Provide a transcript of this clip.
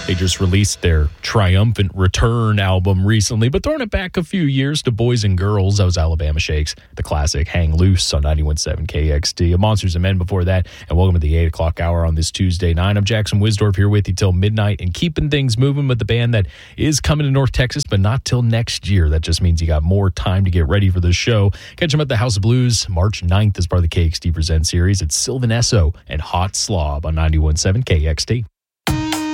They just released their triumphant return album recently, but throwing it back a few years to Boys and Girls. That was Alabama Shakes, the classic Hang Loose on 91.7 KXT. Monsters and Men before that, and welcome to the 8 o'clock hour on this Tuesday night. I'm Jackson Wisdorf here with you till midnight and keeping things moving with the band that is coming to North Texas, but not till next year. That just means you got more time to get ready for the show. Catch them at the House of Blues March 9th as part of the KXT Present series. It's Sylvan Esso and Hot Slob on 91.7 KXT.